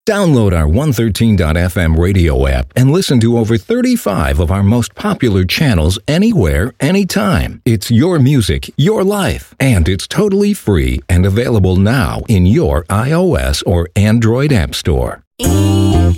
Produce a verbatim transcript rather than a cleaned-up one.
Download our one thirteen dot f m radio app and listen to over thirty-five of our most popular channels anywhere, anytime. It's your music, your life, and it's totally free and available now in your iOS or Android app store. E